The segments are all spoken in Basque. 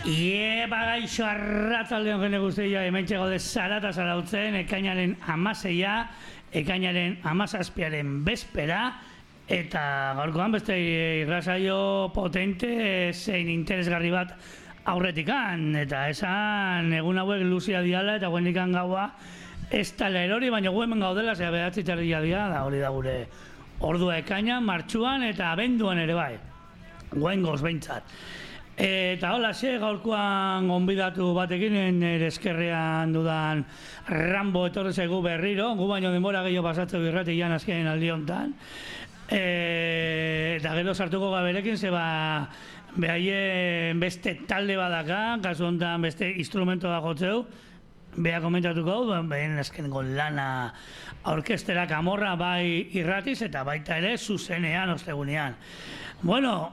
Bagaixo arratzaldeon jende guztia, hemen txegaude zarata zarautzen, ekainaren 16, ekainaren 17 bezpera, eta gaurkoan beste irrasaio potente zein interesgarri bat aurretikan, eta esan egun hauek luzia diala eta guendikan gaua ez tala erori, baina gu hemen gaudela, zera behatzi tardia dia, da hori da gure ordua ekainan, martxuan eta abenduan ere bai, guen goz behintzat. Eta hola, gaurkoan gonbidatu batekin nire eskerrean dudan Rambo etorri zaigu berriro, gu baino denbora gehiago pasatzeu irratian azken aldi hontan. Eta gero sartuko gaberekin, zeba behaien beste talde badaka, kasu hontan beste instrumento da jotzeu, beha komentatuko, behen azkenengo lana orkestera kamorra bai irratiz eta baita ere zuzenean, ostegunean. Bueno,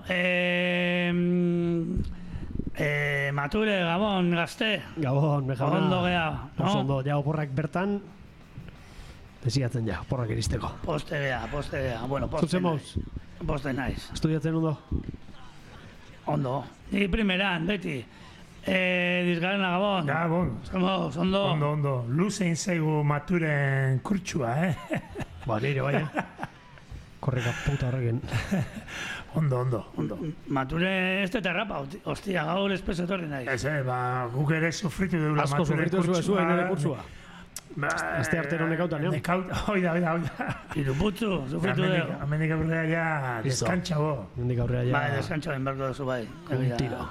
Mature, Gabon, gazte. Gabon, mejana. Ondo geha, no? Ondo, ja oporrak bertan, desiatzen ja, oporrak iristeko. Poste geha. Bueno, poste naiz. Estudiatzen ondo? Ondo. Ni primeran, beti. Dizgarena, Gabon. Gabon. Somos, ondo. Ondo. Luzein zaigu Maturen kurtsua, Ba, nire, baina. Korreka puta horrekin. Ondo. Mature ez dut errapa, ostia, gaur espeso etorri nahi. Ez, guk ere sufritu deula Asko Maturen sufritu zuen ere kurtsua. Azte arte honekautan, Oida. Iruputzu, sufritu dugu. Amendik aurrera ja, deskantxa bo. Amendik aurrera ja. Bai, deskantxa ben barko duzu bai. Un tiro.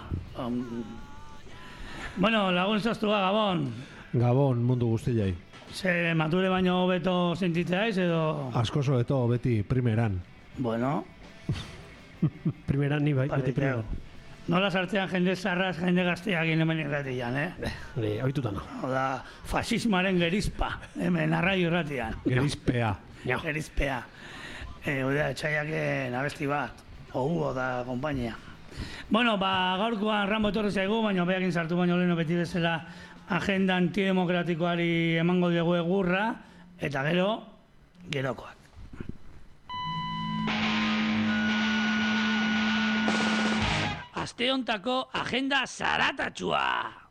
Bueno, lagun zaztua, Gabon. Gabon, mundu guztiai. Ze Mature baino hobeto sentitzeaiz edo... Asko sobeto, beti primeran. Bueno. Primeran ni bai, beti primeran. Nola sartzean jende zarraz, jende gazteak hemen irratian, Oituta no. Oda, fasismoaren gerizpa, hemen arraio irratian. Gerizpea. Gerizpea. Oda, etxaiak abesti bat. Ohuo da kompainia. Bueno, gaurkoan Rambo etorri zaigu, baina behakin sartu baino leheno beti bezala agenda antidemokratikoari emango dugu egurra, eta gerokoak. Aste hontako agenda zaratatxua!